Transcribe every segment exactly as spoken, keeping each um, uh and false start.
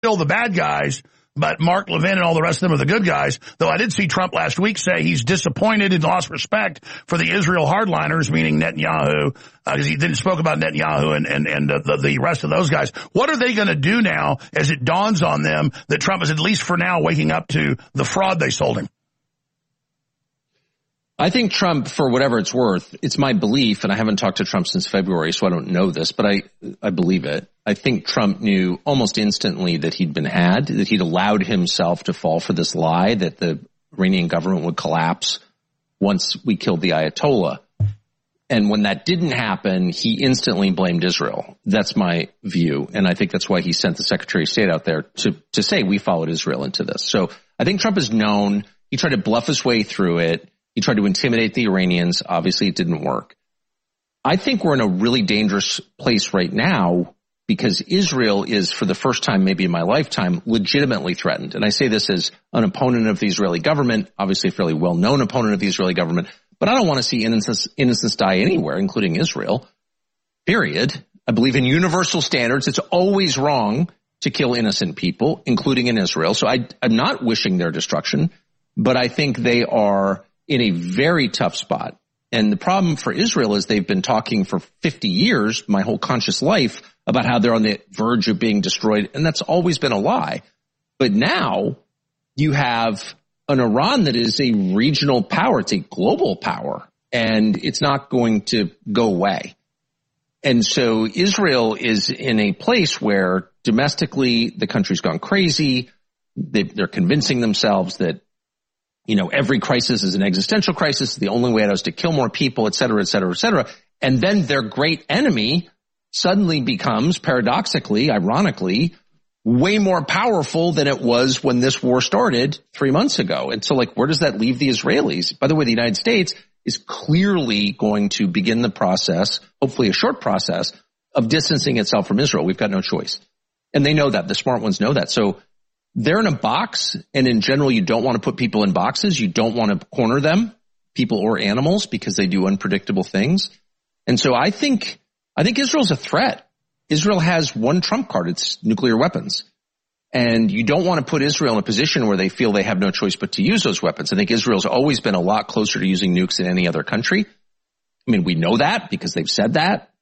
still the bad guys, but Mark Levin and all the rest of them are the good guys. Though I did see Trump last week say he's disappointed and lost respect for the Israel hardliners, meaning Netanyahu, because uh, he didn't spoke about Netanyahu and, and, and uh, the, the rest of those guys. What are they going to do now as it dawns on them that Trump is, at least for now, waking up to the fraud they sold him? I think Trump, for whatever it's worth, it's my belief, and I haven't talked to Trump since February, so I don't know this, but I, I believe it. I think Trump knew almost instantly that he'd been had, that he'd allowed himself to fall for this lie that the Iranian government would collapse once we killed the Ayatollah. And when that didn't happen, he instantly blamed Israel. That's my view. And I think that's why he sent the Secretary of State out there to, to say we followed Israel into this. So I think Trump is known. He tried to bluff his way through it. He tried to intimidate the Iranians. Obviously, it didn't work. I think we're in a really dangerous place right now because Israel is, for the first time maybe in my lifetime, legitimately threatened. And I say this as an opponent of the Israeli government, obviously a fairly well-known opponent of the Israeli government. But I don't want to see innocents, innocents die anywhere, including Israel, period. I believe in universal standards. It's always wrong to kill innocent people, including in Israel. So I, I'm not wishing their destruction, but I think they are in a very tough spot. And the problem for Israel is they've been talking for fifty years, my whole conscious life, about how they're on the verge of being destroyed. And that's always been a lie. But now you have an Iran that is a regional power. It's a global power, and it's not going to go away. And so Israel is in a place where domestically the country's gone crazy. They, they're convincing themselves that, you know, every crisis is an existential crisis. The only way out is to kill more people, et cetera, et cetera, et cetera. And then their great enemy suddenly becomes, paradoxically, ironically, way more powerful than it was when this war started three months ago. And so, like, where does that leave the Israelis? By the way, the United States is clearly going to begin the process, hopefully a short process, of distancing itself from Israel. We've got no choice. And they know that. The smart ones know that. So they're in a box, and in general, you don't want to put people in boxes. You don't want to corner them, people or animals, because they do unpredictable things. And so I think, I think Israel's a threat. Israel has one trump card. It's nuclear weapons. And you don't want to put Israel in a position where they feel they have no choice but to use those weapons. I think Israel's always been a lot closer to using nukes than any other country. I mean, we know that because they've said that.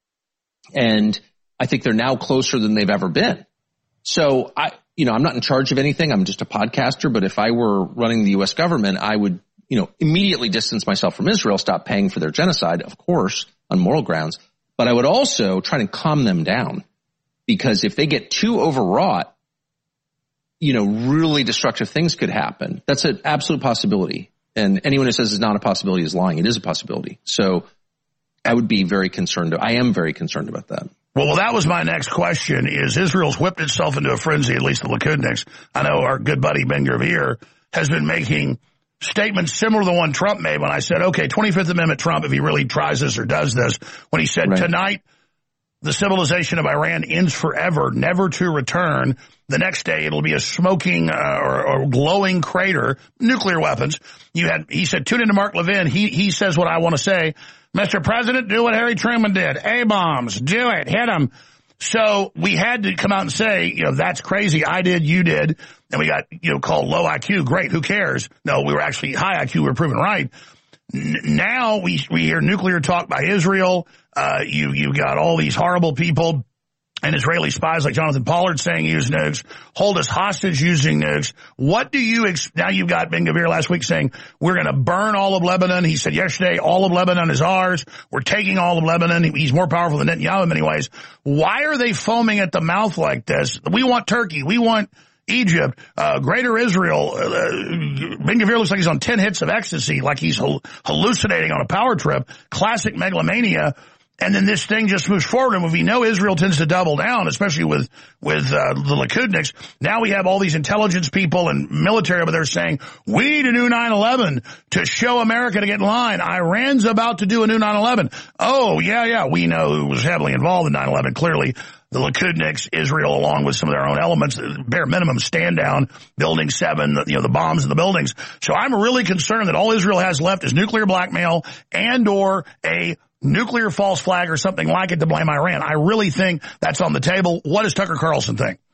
And I think they're now closer than they've ever been. So I, you know, I'm not in charge of anything. I'm just a podcaster. But if I were running the U S government, I would, you know, immediately distance myself from Israel, stop paying for their genocide, of course, on moral grounds. But I would also try to calm them down, because if they get too overwrought, you know, really destructive things could happen. That's an absolute possibility. And anyone who says it's not a possibility is lying. It is a possibility. So I would be very concerned. I am very concerned about that. Well, well, that was my next question, is Israel's whipped itself into a frenzy, at least the Likudniks. I know our good buddy Ben Gvir has been making statements similar to the one Trump made when I said, okay, twenty-fifth Amendment Trump, if he really tries this or does this, when he said, right, tonight the civilization of Iran ends forever, never to return. The next day it'll be a smoking uh, or, or glowing crater, nuclear weapons. You had, he said, tune into Mark Levin. He, he says what I want to say. Mister President, do what Harry Truman did. A-bombs, do it, hit them. So we had to come out and say, you know, that's crazy. I did, you did. And we got, you know, called low I Q. Great, who cares? No, we were actually high I Q. We were proven right. N- now we we hear nuclear talk by Israel. Uh, you, you've got all these horrible people and Israeli spies like Jonathan Pollard saying use nukes, hold us hostage using nukes. What do you, ex- now you've got Ben Gvir last week saying we're going to burn all of Lebanon. He said yesterday all of Lebanon is ours. We're taking all of Lebanon. He's more powerful than Netanyahu in many ways. Why are they foaming at the mouth like this? We want Turkey. We want Egypt, uh, Greater Israel. Uh, Ben Gvir looks like he's on ten hits of ecstasy, like he's hallucinating on a power trip. Classic megalomania. And then this thing just moves forward. And if we know Israel tends to double down, especially with, with, uh, the Likudniks, now we have all these intelligence people and military over there saying, we need a new nine eleven to show America to get in line. Iran's about to do a new nine eleven. Oh, yeah, yeah. We know who was heavily involved in nine eleven. Clearly, the Likudniks, Israel, along with some of their own elements, bare minimum stand down, building seven, you know, the bombs in the buildings. So I'm really concerned that all Israel has left is nuclear blackmail and or a nuclear false flag or something like it to blame Iran. I really think that's on the table. What does Tucker Carlson think?